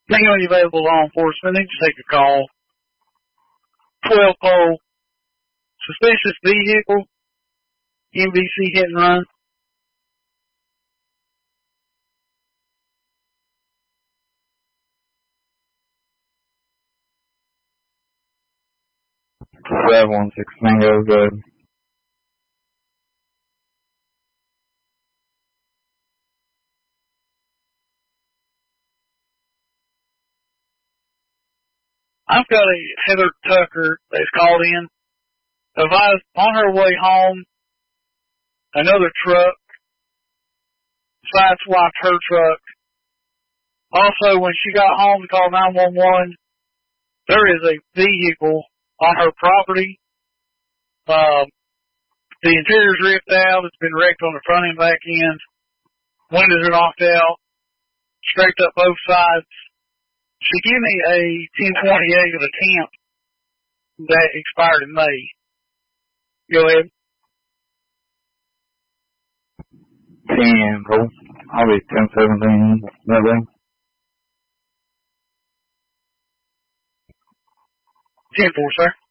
Any available law enforcement, need to take a call. 12-pole, suspicious vehicle, MVC hit and run. Seven 1-6 Mango, good. I've got a Heather Tucker that's called in. Advised on her way home, another truck sideswiped her truck. Also, when she got home to call 911, there is a vehicle on her property. The interior's ripped out. It's been wrecked on the front and back end. Windows are knocked out. Scraped up both sides. She gave me a 1028 of the camp that expired in May. Go ahead. 10, cool. I'll be 10-17 that day. 10-4, sir.